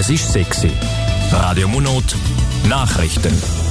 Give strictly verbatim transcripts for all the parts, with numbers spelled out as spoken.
Es ist sechs Uhr. Radio Monot, Nachrichten.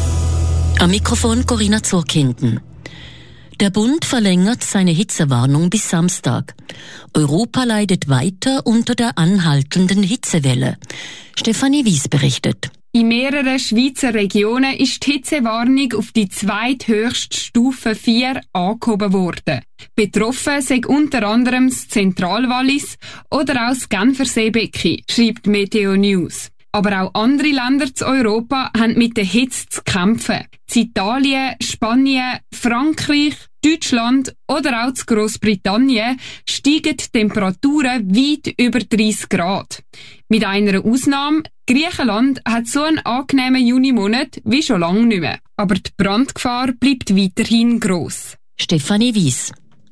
Am Mikrofon Corinna Zurkinden. Der Bund verlängert seine Hitzewarnung bis Samstag. Europa leidet weiter unter der anhaltenden Hitzewelle. Stefanie Wies berichtet. In mehreren Schweizer Regionen ist die Hitzewarnung auf die zweithöchste Stufe vier angehoben worden. Betroffen sind unter anderem das Zentralwallis oder auch das Genferseebecken, schreibt Meteo News. Aber auch andere Länder in Europa haben mit der Hitze zu kämpfen. In Italien, Spanien, Frankreich, Deutschland oder auch in Grossbritannien steigen die Temperaturen weit über dreißig Grad. Mit einer Ausnahme, Griechenland hat so einen angenehmen Junimonat wie schon lange nicht mehr. Aber die Brandgefahr bleibt weiterhin gross. Stefanie Wies.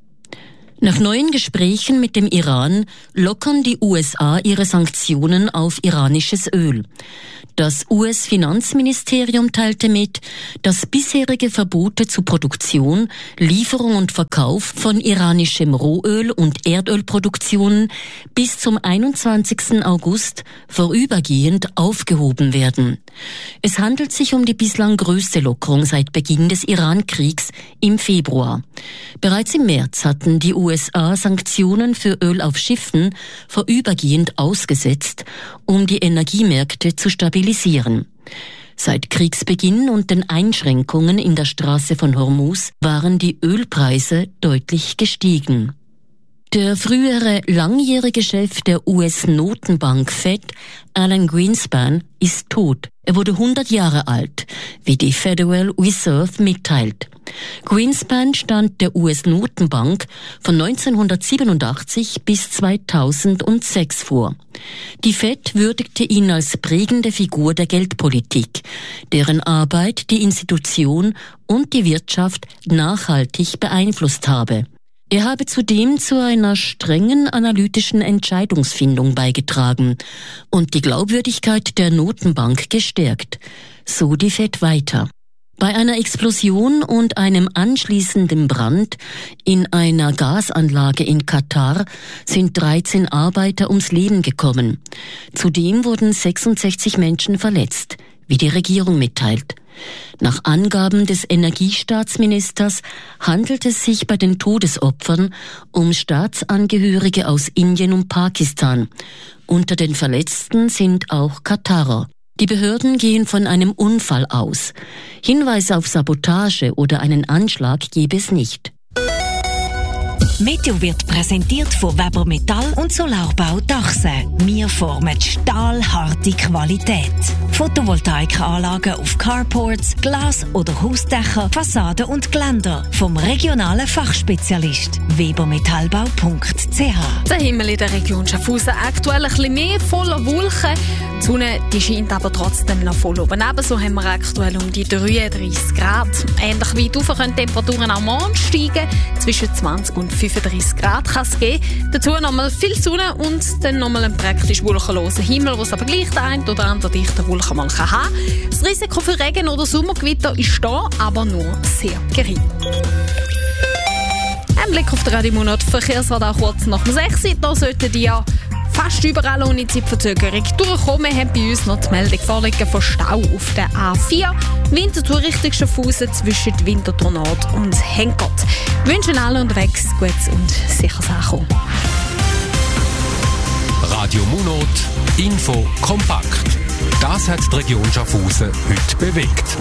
Nach neuen Gesprächen mit dem Iran lockern die U S A ihre Sanktionen auf iranisches Öl. Das U S-Finanzministerium teilte mit, dass bisherige Verbote zu Produktion, Lieferung und Verkauf von iranischem Rohöl und Erdölproduktionen bis zum einundzwanzigsten August vorübergehend aufgehoben werden. Es handelt sich um die bislang größte Lockerung seit Beginn des Iran-Kriegs im Februar. Bereits im März hatten die U S A Sanktionen für Öl auf Schiffen vorübergehend ausgesetzt, um die Energiemärkte zu stabilisieren. Seit Kriegsbeginn und den Einschränkungen in der Straße von Hormuz waren die Ölpreise deutlich gestiegen. Der frühere langjährige Chef der U S-Notenbank Fed, Alan Greenspan, ist tot. Er wurde hundert Jahre alt, wie die Federal Reserve mitteilt. Greenspan stand der U S-Notenbank von neunzehnhundertsiebenundachtzig bis zweitausendsechs vor. Die Fed würdigte ihn als prägende Figur der Geldpolitik, deren Arbeit die Institution und die Wirtschaft nachhaltig beeinflusst habe. Er habe zudem zu einer strengen analytischen Entscheidungsfindung beigetragen und die Glaubwürdigkeit der Notenbank gestärkt, so die Fed weiter. Bei einer Explosion und einem anschließenden Brand in einer Gasanlage in Katar sind dreizehn Arbeiter ums Leben gekommen. Zudem wurden sechsundsechzig Menschen verletzt, wie die Regierung mitteilt. Nach Angaben des Energiestaatsministers handelt es sich bei den Todesopfern um Staatsangehörige aus Indien und Pakistan. Unter den Verletzten sind auch Katarer. Die Behörden gehen von einem Unfall aus. Hinweise auf Sabotage oder einen Anschlag gebe es nicht. Meteo wird präsentiert von Weber Metall und Solarbau Dachse. Wir formen stahlharte Qualität. Photovoltaikanlagen auf Carports, Glas- oder Hausdächer, Fassaden und Geländer. Vom regionalen Fachspezialist webermetallbau punkt c h. Der Himmel in der Region Schaffhausen aktuell ein bisschen mehr voller Wolken. Die Sonne die scheint aber trotzdem noch voll oben. Ebenso haben wir aktuell um die dreiunddreissig Grad. Ähnlich weit rauf können die Temperaturen am Morgen steigen. Zwischen zwanzig und fünfunddreissig Grad kann es geben. Dazu nochmal viel Sonne und dann nochmal einen praktisch wolkenlosen Himmel, wo es aber gleich der ein oder andere dichte Wolken mal haben kann. Das Risiko für Regen oder Sommergewitter ist da, aber nur sehr gering. Ein Blick auf den Radio-Monat Verkehrsradar kurz nach dem sechs Uhr. Da sollten die ja fast überall ohne Zeitverzögerung durchkommen. Wir haben bei uns noch die Meldung vorliegen von Stau auf der A vier. Winterthur Richtung Schaffhausen zwischen Winterthur Nord und Henkert. Wir wünschen allen unterwegs gutes und sicheres Ankommen. Radio Monot, Info kompakt. Das hat die Region Schaffhausen heute bewegt.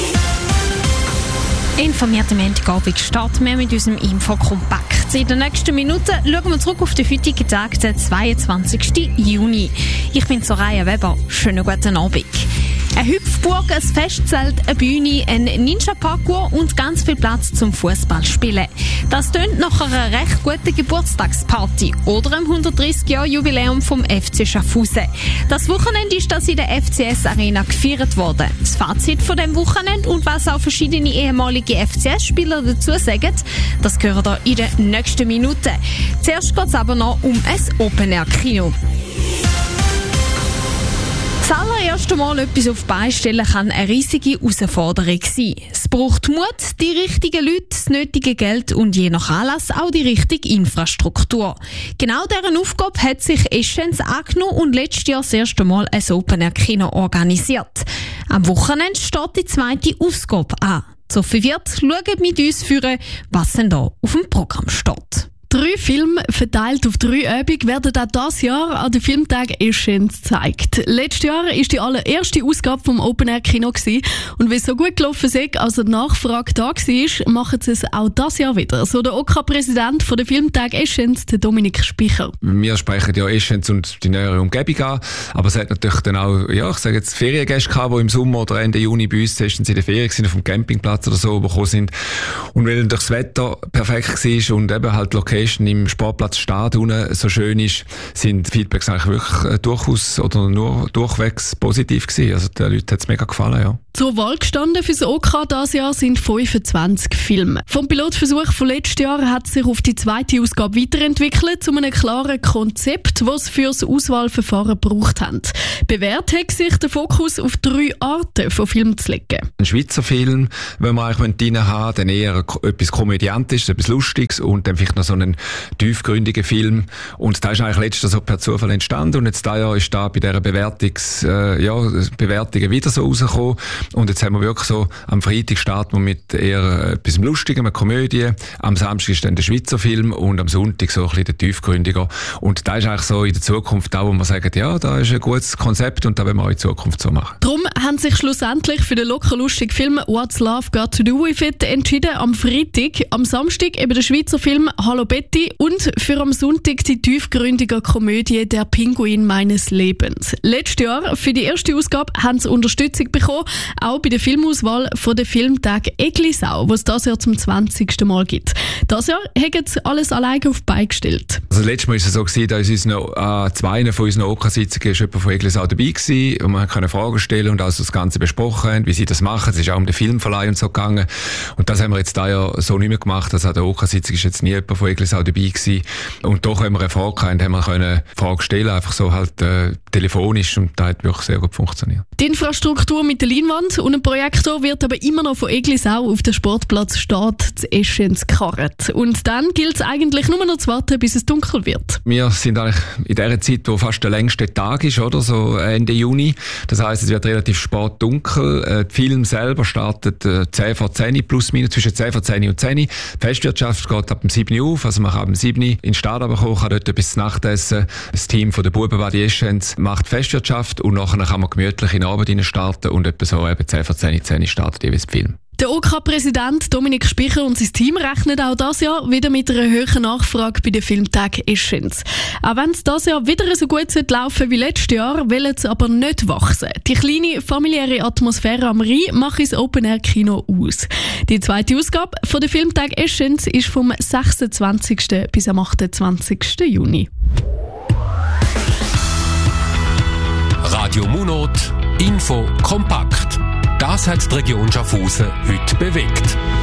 Informierte Montagabend starten wir mit unserem Info-Kompakt. In den nächsten Minuten schauen wir zurück auf den heutigen Tag, den zweiundzwanzigsten Juni. Ich bin Soraya Weber. Schönen guten Abend. Eine Hüpfburg, ein Festzelt, eine Bühne, ein Ninja-Parcours und ganz viel Platz zum Fußballspielen. Das tönt nach einer recht guten Geburtstagsparty oder einem hundertdreissig-Jahr-Jubiläum vom F C Schaffhausen. Das Wochenende ist das in der F C S Arena gefeiert worden. Das Fazit von dem Wochenende und was auch verschiedene ehemalige F C S-Spieler dazu sagen, das hören wir in den nächsten Minuten. Zuerst geht es aber noch um ein Open-Air-Kino. Das allererste Mal etwas auf die Beine stellen kann eine riesige Herausforderung sein. Es braucht Mut, die richtigen Leute, das nötige Geld und je nach Anlass auch die richtige Infrastruktur. Genau deren Aufgabe hat sich Eschenz angenommen und letztes Jahr das erste Mal ein Open-Air-Kino organisiert. Am Wochenende steht die zweite Ausgabe an. Sophie Wirth schaut mit uns führen, was denn da auf dem Programm steht. Drei Filme, verteilt auf drei Abende, werden auch dieses Jahr an den Filmtag Eschenz gezeigt. Letztes Jahr war die allererste Ausgabe vom Open-Air-Kino und weil es so gut gelaufen ist, als die Nachfrage da war, machen sie es auch dieses Jahr wieder. So der O K A-Präsident von der Filmtag Eschenz, der Dominik Spicher. Wir sprechen ja Eschenz und die nähere Umgebung an, aber es hat natürlich dann auch, ja, ich sage jetzt Feriengäste gehabt, die im Sommer oder Ende Juni bei uns in der Ferien sind, auf dem Campingplatz oder so gekommen sind. Und weil dann das Wetter perfekt war und eben halt Location im Sportplatz Stad unten so schön ist, sind die Feedbacks eigentlich wirklich durchaus oder nur durchwegs positiv gewesen. Also den Leuten hat es mega gefallen, ja. Zur Wahl gestanden für das O K A dieses Jahr sind fünfundzwanzig Filme. Vom Pilotversuch von letztes Jahr hat sich auf die zweite Ausgabe weiterentwickelt, zu einem klaren Konzept, das sie für das Auswahlverfahren gebraucht haben. Bewährt hat sich der Fokus auf drei Arten von Filmen zu legen. Ein Schweizer Film, wenn man eigentlich drin haben, dann eher etwas Komödiantisches, etwas Lustiges und dann vielleicht noch so einen tiefgründigen Film. Und da ist eigentlich letztes Jahr so per Zufall entstanden und jetzt dieses Jahr ist da bei dieser Bewertungs, äh, ja, Bewertungen wieder so rausgekommen. Und jetzt haben wir wirklich so, am Freitag starten wir mit eher etwas Lustigem, einer Komödie. Am Samstag ist dann der Schweizer Film und am Sonntag so ein bisschen der tiefgründiger. Und da ist eigentlich so in der Zukunft da, wo man sagt, ja, da ist ein gutes Konzept und da wollen wir auch in Zukunft so machen. Darum haben sich schlussendlich für den locker lustigen Film What's Love Got to Do With It entschieden am Freitag. Am Samstag eben der Schweizer Film Hallo Betty und für am Sonntag die tiefgründige Komödie Der Pinguin meines Lebens. Letztes Jahr für die erste Ausgabe haben sie Unterstützung bekommen, auch bei der Filmauswahl von der Filmtag Eglisau, was es dieses Jahr zum zwanzigsten Mal gibt. Dieses Jahr haben sie alles alleine auf die Beine gestellt. Also letztes Mal war es so, gewesen, da ist unseren, äh, zwei von unseren O K A-Sitzungen jemand von Eglisau dabei gewesen und man konnte Fragen stellen und also das Ganze besprochen haben, wie sie das machen. Es ist auch um den Filmverleih und so gegangen. Und das haben wir jetzt da ja so nicht mehr gemacht. Also an der O K A-Sitzung ist jetzt nie jemand von Eglisau dabei gewesen. Und doch haben wir eine Frage gehabt, haben wir können Fragen stellen, einfach so halt äh, telefonisch und das hat wirklich sehr gut funktioniert. Die Infrastruktur mit der Leinwand und ein Projektor wird aber immer noch von Eglisau auf dem Sportplatz Stad zu Eschenz gekarrt. Und dann gilt es eigentlich nur noch zu warten, bis es dunkel wird. Wir sind eigentlich in der Zeit, wo fast der längste Tag ist, oder? So Ende Juni. Das heisst, es wird relativ spät dunkel. Äh, der Film selber startet äh, zehn vor zehn, plus minus zwischen zehn vor zehn und zehn. Die Festwirtschaft geht ab dem sieben auf, also man kann ab dem sieben in den Stad kommen, kann dort bis zum Nachtessen. Das Team von der Bubenbadi Eschenz macht Festwirtschaft und nachher kann man gemütlich in den Abend rein starten und etwa so eben zehn vor zehn, zehn startet jeweils der Film. Der O K A-Präsident Dominik Spicher und sein Team rechnen auch dieses Jahr wieder mit einer höheren Nachfrage bei den Filmtag Eschenz. Auch wenn es dieses Jahr wieder so gut laufen wie letztes Jahr, wollen sie aber nicht wachsen. Die kleine familiäre Atmosphäre am Rhein macht das Open-Air-Kino aus. Die zweite Ausgabe von der Filmtag Eschenz ist vom sechsundzwanzigsten bis am achtundzwanzigsten Juni. Radio Munot, Info kompakt. Das hat die Region Schaffhausen heute bewegt.